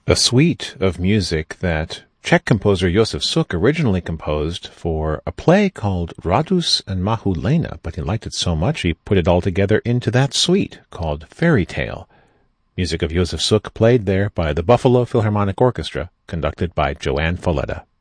a suite of music that Czech composer Josef Suk originally composed for a play called Radus and Mahulena, but he liked it so much he put it all together into that suite called Fairy Tale. Music of Josef Suk played there by the Buffalo Philharmonic Orchestra, conducted by Joanne Falletta.